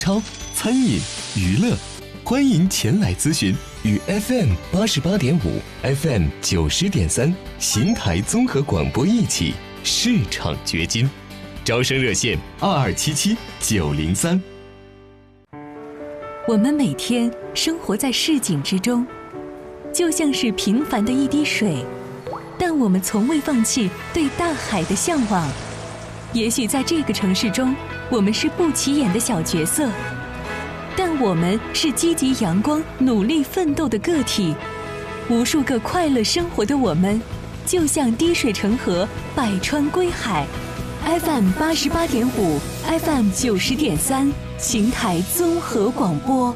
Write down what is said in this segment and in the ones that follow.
超、餐饮、娱乐，欢迎前来咨询。与 FM88.5、FM90.3邢台综合广播一起市场掘金，招生热线2277-903。 我们每天生活在市井之中，就像是平凡的一滴水，但我们从未放弃对大海的向往。也许在这个城市中，我们是不起眼的小角色，但我们是积极阳光、努力奋斗的个体。无数个快乐生活的我们，就像滴水成河，百川归海。FM88.5、FM90.3，邢台综合广播。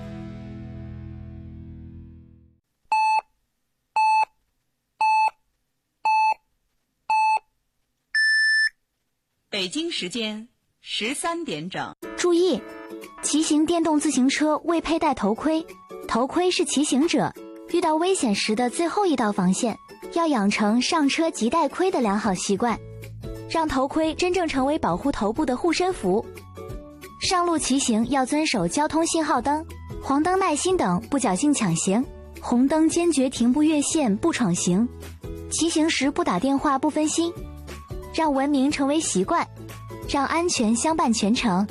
北京时间13点整。 注意，骑行电动自行车未佩戴头盔，头盔是骑行者遇到危险时的最后一道防线，要养成上车即戴盔的良好习惯，让头盔真正成为保护头部的护身符。上路骑行要遵守交通信号灯、黄灯耐心等，不侥幸抢行，红灯坚决停步越线不闯行，骑行时不打电话不分心，让文明成为习惯，让安全相伴全程。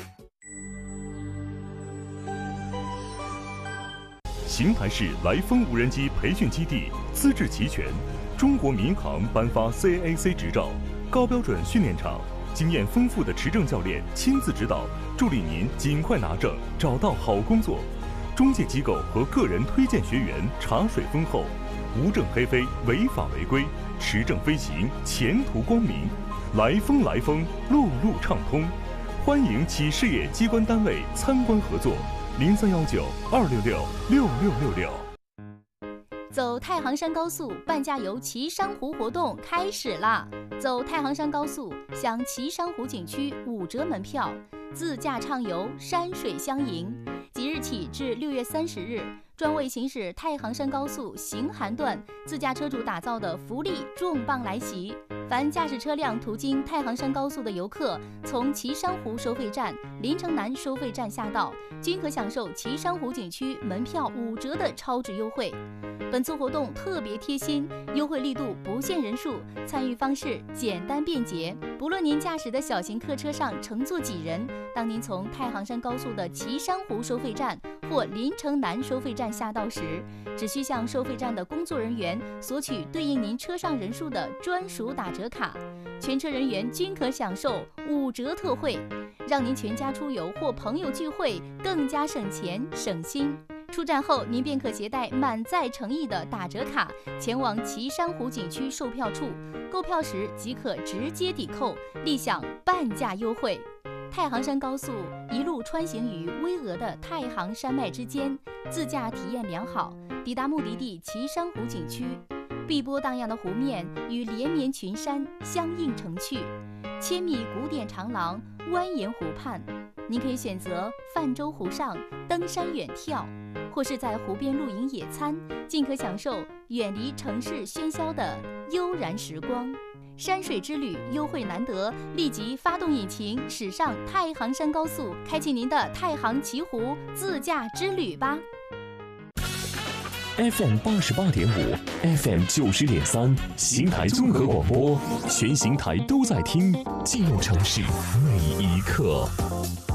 邢台市来风无人机培训基地资质齐全，中国民航颁发 CAAC 执照，高标准训练场，经验丰富的持证教练亲自指导，助力您尽快拿证，找到好工作。中介机构和个人推荐学员茶水丰厚，无证黑飞，违法违规，持证飞行，前途光明。来风，路路畅通，欢迎企事业机关单位参观合作。0319-266-6666。 走太行山高速半价游岐山湖活动开始啦！走太行山高速享岐山湖景区5折门票，自驾畅游，山水相迎。即日起至6月30日，专为行驶太行山高速行韩段自驾车主打造的福利重磅来袭！凡驾驶车辆途经太行山高速的游客，从岐山湖收费站、临城南收费站下道，均可享受岐山湖景区门票5折的超值优惠。本次活动特别贴心，优惠力度不限人数，参与方式简单便捷。不论您驾驶的小型客车上乘坐几人，当您从太行山高速的岐山湖收费站或临城南收费站下道时，只需向收费站的工作人员索取对应您车上人数的专属打折卡，全车人员均可享受5折特惠，让您全家出游或朋友聚会更加省钱省心。出站后，您便可携带满载诚意的打折卡前往岐山湖景区售票处，购票时即可直接抵扣，立享半价优惠。太行山高速一路穿行于巍峨的太行山脉之间，自驾体验良好，抵达目的地岐山湖景区，碧波荡漾的湖面与连绵群山相映成趣，千米古典长廊蜿蜒湖畔，您可以选择泛舟湖上登山远眺，或是在湖边露营野餐，尽可享受远离城市喧嚣的悠然时光。山水之旅优惠难得，立即发动引擎驶上太行山高速，开启您的太行祈湖自驾之旅吧。 FM88.5、FM90.3，邢台综合广播，全邢台都在听，记录城市每一刻。